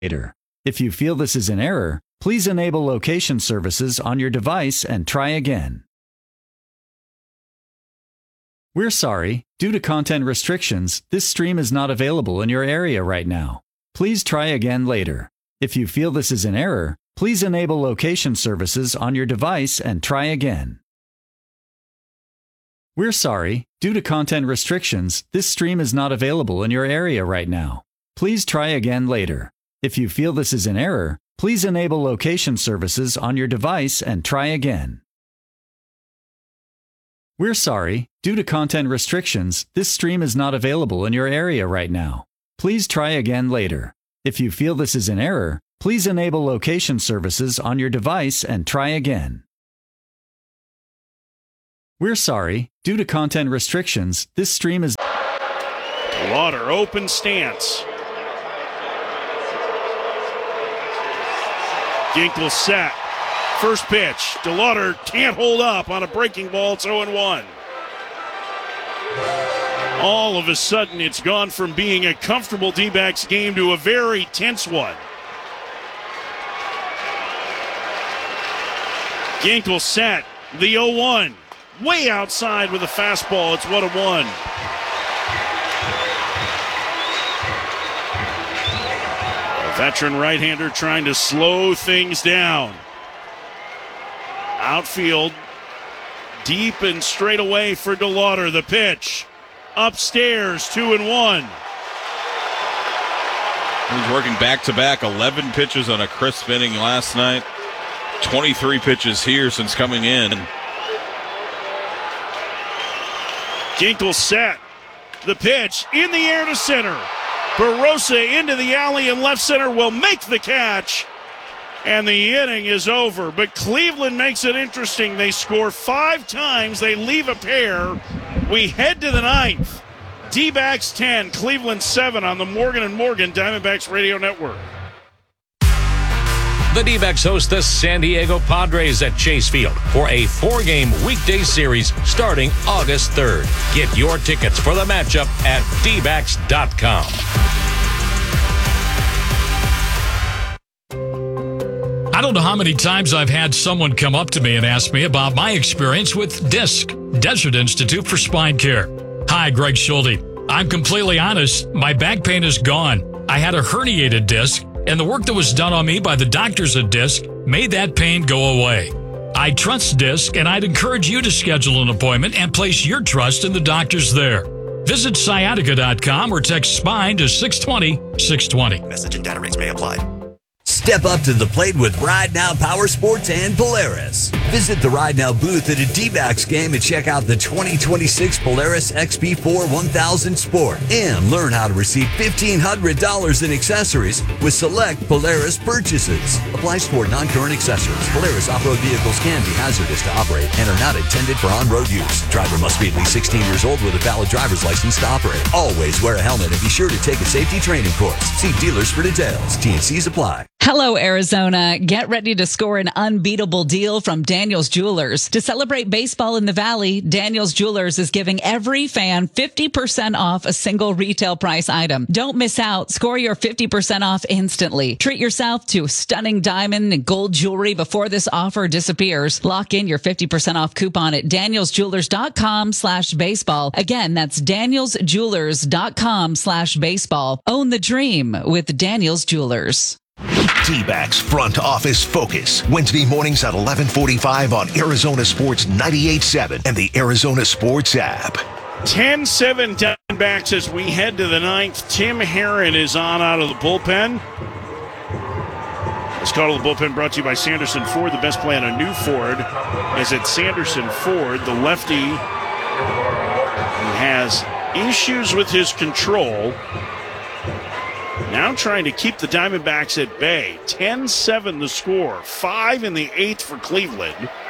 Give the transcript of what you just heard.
later. If you feel this is an error, please enable location services on your device and try again. We're sorry, due to content restrictions, this stream is not available in your area right now. Please try again later. If you feel this is an error, please enable location services on your device and try again. We're sorry, due to content restrictions, this stream is not available in your area right now. Please try again later. If you feel this is an error, please enable location services on your device and try again. We're sorry, due to content restrictions, this stream is not available in your area right now. Please try again later. If you feel this is an error, please enable location services on your device and try again. We're sorry, due to content restrictions, this stream is... Lauder, open stance. Ginkel set. First pitch. DeLauder can't hold up on a breaking ball. It's 0-1. All of a sudden, it's gone from being a comfortable D-backs game to a very tense one. Ginkel set. The 0-1. Way outside with a fastball. It's 1-1. A veteran right-hander trying to slow things down. Outfield, deep and straight away for DeLauder. The pitch, upstairs, 2-1. He's working back-to-back, 11 pitches on a crisp inning last night. 23 pitches here since coming in. Ginkel set. The pitch, in the air to center. Barossa into the alley and left center will make the catch. And the inning is over. But Cleveland makes it interesting. They score 5 times. They leave a pair. We head to the 9th. D-backs 10, Cleveland 7 on the Morgan & Morgan Diamondbacks Radio Network. The D-backs host the San Diego Padres at Chase Field for a 4-game weekday series starting August 3rd. Get your tickets for the matchup at dbacks.com. I don't know how many times I've had someone come up to me and ask me about my experience with DISC, Desert Institute for Spine Care. Hi, Greg Schulte. I'm completely honest. My back pain is gone. I had a herniated disc, and the work that was done on me by the doctors at DISC made that pain go away. I trust DISC, and I'd encourage you to schedule an appointment and place your trust in the doctors there. Visit sciatica.com or text SPINE to 620-620. Message and data rates may apply. Step up to the plate with Ride Now Power Sports and Polaris. Visit the Ride Now booth at a D-backs game and check out the 2026 Polaris XP4 1000 Sport and learn how to receive $1,500 in accessories with select Polaris purchases. Applies toward non-current accessories. Polaris off-road vehicles can be hazardous to operate and are not intended for on-road use. Driver must be at least 16 years old with a valid driver's license to operate. Always wear a helmet and be sure to take a safety training course. See dealers for details. T&Cs apply. Hello, Arizona. Get ready to score an unbeatable deal from Daniels Jewelers. To celebrate baseball in the Valley, Daniels Jewelers is giving every fan 50% off a single retail price item. Don't miss out. Score your 50% off instantly. Treat yourself to stunning diamond and gold jewelry before this offer disappears. Lock in your 50% off coupon at danielsjewelers.com/baseball. Again, that's danielsjewelers.com/baseball. Own the dream with Daniels Jewelers. D-backs Front Office Focus. Wednesday mornings at 11:45 on Arizona Sports 98.7 and the Arizona Sports app. 10-7 Diamondbacks as we head to the 9th. Tim Herron is on out of the bullpen. This call of the bullpen brought to you by Sanderson Ford. The best play on a new Ford is at Sanderson Ford. The lefty has issues with his control. Now trying to keep the Diamondbacks at bay. 10-7 the score. 5 in the 8th for Cleveland.